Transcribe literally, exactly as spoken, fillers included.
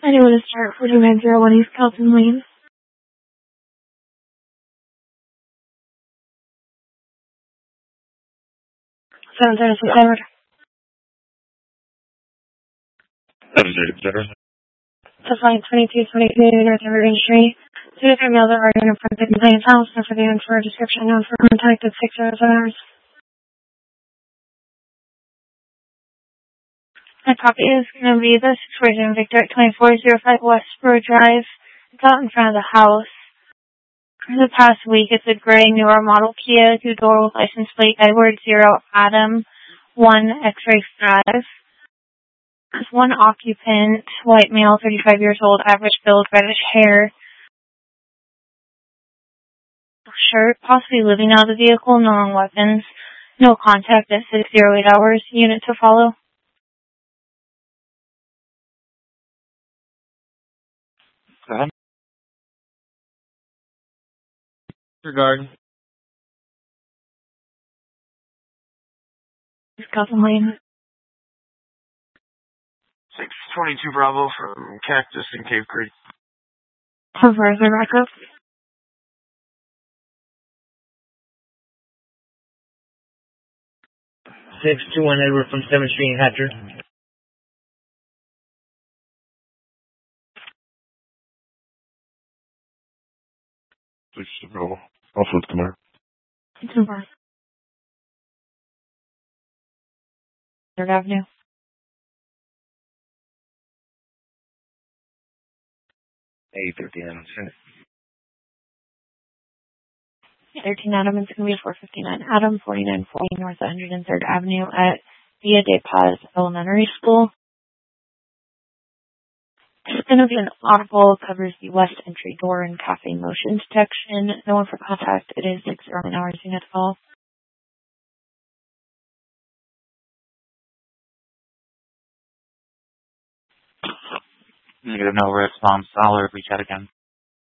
Anyone to start forty nine zero one East Kelton Lane. seven thirty-six Edward. To flight twenty-two twenty-two North Evergreen Street. Two to three males are arguing in front of the complainant's house. And for the end for a description known for contact at six hours. My copy is going to be the situation Victor at twenty-four oh five West Road Drive. It's out in front of the house. For the past week, it's a gray newer model Kia two-door with license plate Edward zero Adam one X-ray five. There's one occupant, white male, thirty-five years old, average build, reddish hair. Shirt, possibly living out of the vehicle, no wrong weapons. No contact at six oh eight hours. Unit to follow. Go ahead. Regard. Kelton Lane. six twenty-two Bravo from Cactus and Cave Creek. Reverse or backup. six two one Edward from seventh Street in Hatcher. six two Bravo. Also with Camaro. Super. Third Avenue. eight thirteen Adams. thirteen Adam, it's going to be four fifty-nine Adam, forty-nine forty North one hundred third Avenue at Villa de Paz Elementary School. It's going to be an audible, covers the west entry door and cafe motion detection. No one for contact. It is six Roman hours unit call. Negative, no response. I'll reach out again.